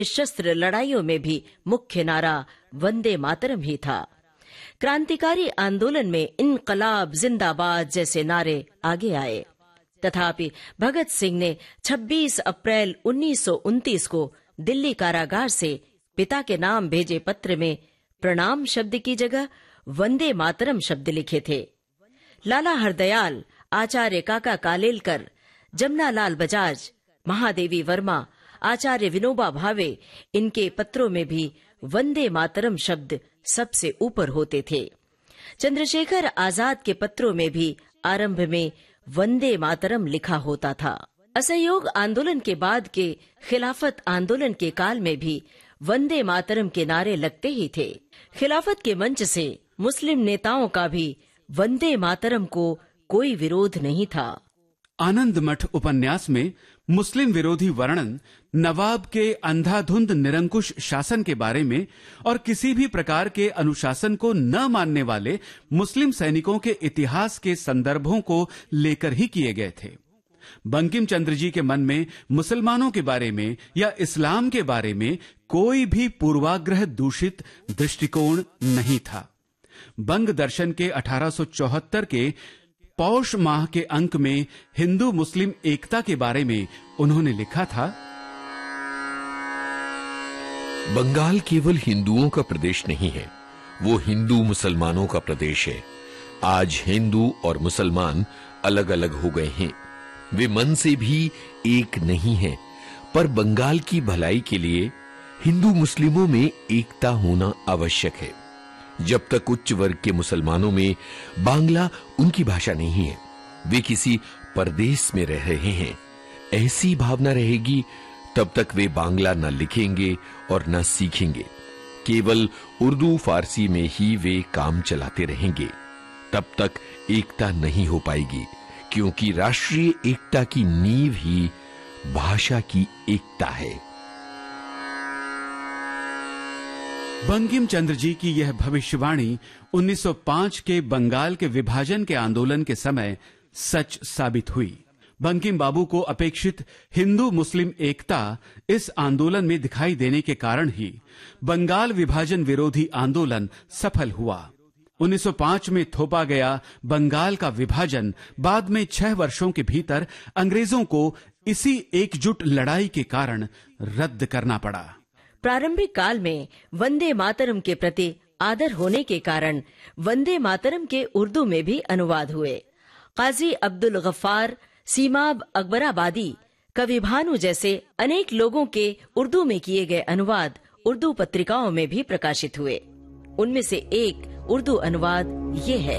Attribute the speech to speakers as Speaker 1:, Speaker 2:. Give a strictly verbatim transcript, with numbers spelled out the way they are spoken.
Speaker 1: शस्त्र लड़ाइयों में भी मुख्य नारा वंदे मातरम ही था। क्रांतिकारी आंदोलन में इनकलाब जिंदाबाद जैसे नारे आगे आए। तथापि भगत सिंह ने छब्बीस अप्रैल उन्नीस सौ उनतीस को दिल्ली कारागार से पिता के नाम भेजे पत्र में प्रणाम शब्द की जगह वंदे मातरम शब्द लिखे थे। लाला हरदयाल, आचार्य काका कालेलकर, जमनालाल बजाज, महादेवी वर्मा, आचार्य विनोबा भावे, इनके पत्रों में भी वंदे मातरम शब्द सबसे ऊपर होते थे। चंद्रशेखर आजाद के पत्रों में भी आरंभ में वंदे मातरम लिखा होता था। असहयोग आंदोलन के बाद के खिलाफत आंदोलन के काल में भी वंदे मातरम के नारे लगते ही थे। खिलाफत के मंच से मुस्लिम नेताओं का भी वंदे मातरम को कोई विरोध नहीं था।
Speaker 2: आनंद मठ उपन्यास में मुस्लिम विरोधी वर्णन, नवाब के अंधाधुंध निरंकुश शासन के बारे में और किसी भी प्रकार के अनुशासन को न मानने वाले मुस्लिम सैनिकों के इतिहास के संदर्भों को लेकर ही किए गए थे। बंकिम चंद्र जी के मन में मुसलमानों के बारे में या इस्लाम के बारे में कोई भी पूर्वाग्रह दूषित दृष्टिकोण नहीं था। बंग दर्शन के अठारह सौ चौहत्तर के पौष माह के अंक में हिंदू मुस्लिम एकता के बारे में उन्होंने लिखा था,
Speaker 3: बंगाल केवल हिंदुओं का प्रदेश नहीं है, वो हिंदू मुसलमानों का प्रदेश है। आज हिंदू और मुसलमान अलग अलग हो गए हैं, वे मन से भी एक नहीं हैं, पर बंगाल की भलाई के लिए हिंदू मुस्लिमों में एकता होना आवश्यक है। जब तक उच्च वर्ग के मुसलमानों में बांग्ला उनकी भाषा नहीं है, वे किसी परदेश में रह रहे हैं, ऐसी भावना रहेगी, तब तक वे बांग्ला न लिखेंगे और न सीखेंगे। केवल उर्दू फारसी में ही वे काम चलाते रहेंगे। तब तक एकता नहीं हो पाएगी, क्योंकि राष्ट्रीय एकता की नींव ही भाषा की एकता है।
Speaker 2: बंकिम चंद्र जी की यह भविष्यवाणी उन्नीस सौ पाँच के बंगाल के विभाजन के आंदोलन के समय सच साबित हुई। बंकिम बाबू को अपेक्षित हिंदू मुस्लिम एकता इस आंदोलन में दिखाई देने के कारण ही बंगाल विभाजन विरोधी आंदोलन सफल हुआ। उन्नीस सौ पाँच में थोपा गया बंगाल का विभाजन बाद में छह वर्षों के भीतर अंग्रेजों को इसी एकजुट लड़ाई के कारण रद्द करना पड़ा।
Speaker 1: प्रारंभिक काल में वंदे मातरम के प्रति आदर होने के कारण वंदे मातरम के उर्दू में भी अनुवाद हुए। काजी अब्दुल गफ्फार, सीमाब अकबराबादी, कवि भानु जैसे अनेक लोगों के उर्दू में किए गए अनुवाद उर्दू पत्रिकाओं में भी प्रकाशित हुए। उनमें से एक उर्दू अनुवाद ये है।